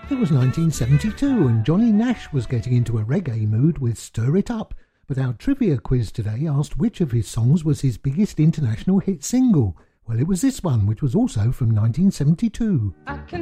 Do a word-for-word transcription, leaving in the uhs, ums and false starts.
It was nineteen seventy-two and Johnny Nash was getting into a reggae mood with Stir It Up, but our trivia quiz today asked which of his songs was his biggest international hit single. Well, it was this one, which was also from nineteen seventy-two. I can